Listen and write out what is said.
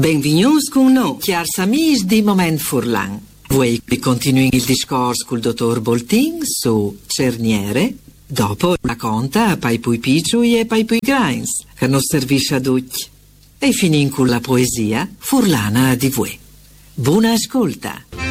Benvenuti con noi, chiars amici di Moment Furlan. Vuoi che continui il discorso col dottor Boltin su cerniere? Dopo racconta pai pui picciui e pai pui grains, che non servisce a tutti. E finim con la poesia furlana di voi. Buona ascolta!